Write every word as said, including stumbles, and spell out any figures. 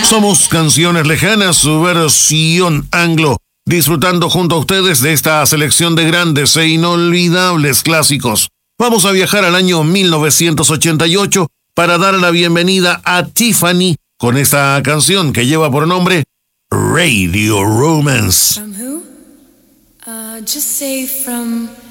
Somos Canciones Lejanas, su versión anglo, disfrutando junto a ustedes de esta selección de grandes e inolvidables clásicos. Vamos a viajar al año mil novecientos ochenta y ocho para dar la bienvenida a Tiffany con esta canción que lleva por nombre Radio Romance. From who? Uh, just say from